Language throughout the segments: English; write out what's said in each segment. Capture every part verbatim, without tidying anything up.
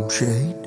lampshade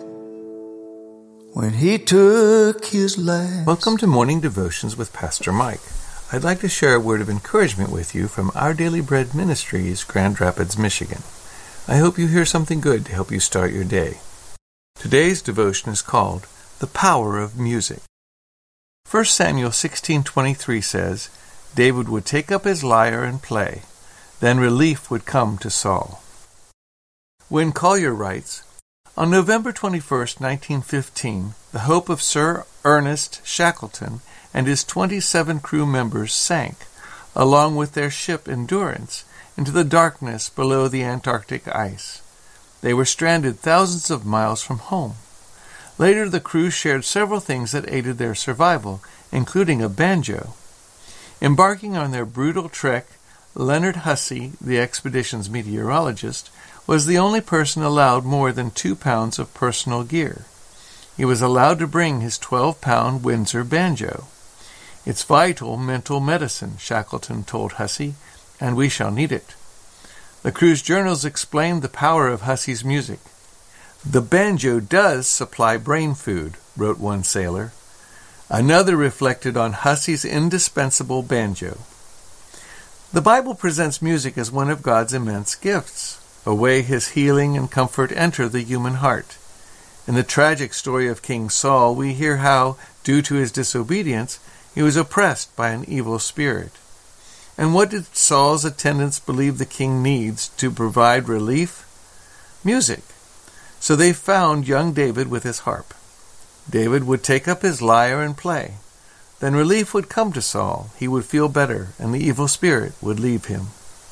when he took his last. Welcome to Morning Devotions with Pastor Mike. I'd like to share a word of encouragement with you from Our Daily Bread Ministries, Grand Rapids, Michigan. I hope you hear something good to help you start your day. Today's devotion is called The Power of Music. First Samuel sixteen twenty-three says, David would take up his lyre and play. Then relief would come to Saul. Win Collier writes, on November twenty-first, nineteen fifteen, the Hope of Sir Ernest Shackleton and his twenty-seven crew members sank, along with their ship Endurance, into the darkness below the Antarctic ice. They were stranded thousands of miles from home. Later, the crew shared several things that aided their survival, including a banjo. Embarking on their brutal trek, Leonard Hussey, the expedition's meteorologist, was the only person allowed more than two pounds of personal gear. He was allowed to bring his twelve-pound Windsor banjo. It's vital mental medicine, Shackleton told Hussey, and we shall need it. The crew's journals explained the power of Hussey's music. The banjo does supply brain food, wrote one sailor. Another reflected on Hussey's indispensable banjo. The Bible presents music as one of God's immense gifts, a way his healing and comfort enter the human heart. In the tragic story of King Saul, we hear how, due to his disobedience, he was oppressed by an evil spirit. And what did Saul's attendants believe the king needs to provide relief? Music. So they found young David with his harp. David would take up his lyre and play. Then relief would come to Saul, he would feel better, and the evil spirit would leave him.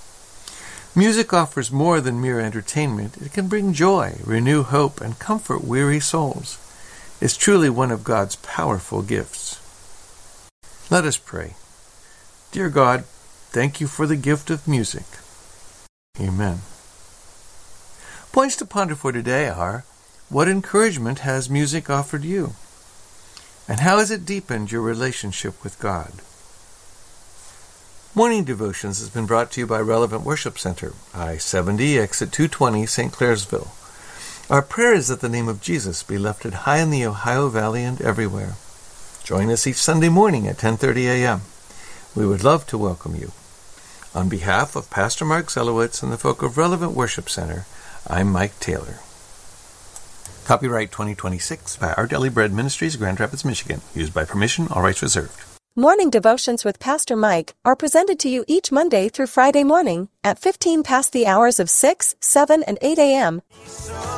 Music offers more than mere entertainment. It can bring joy, renew hope, and comfort weary souls. It's truly one of God's powerful gifts. Let us pray. Dear God, thank you for the gift of music. Amen. Points to ponder for today are, what encouragement has music offered you? And how has it deepened your relationship with God? Morning Devotions has been brought to you by Relevant Worship Center, I seventy, exit two twenty, Saint Clairsville. Our prayer is that the name of Jesus be lifted high in the Ohio Valley and everywhere. Join us each Sunday morning at ten thirty a.m. We would love to welcome you. On behalf of Pastor Mark Zelowitz and the folk of Relevant Worship Center, I'm Mike Taylor. Copyright twenty twenty-six by Our Daily Bread Ministries, Grand Rapids, Michigan. Used by permission, all rights reserved. Morning Devotions with Pastor Mike are presented to you each Monday through Friday morning at fifteen past the hours of six, seven, and eight a.m.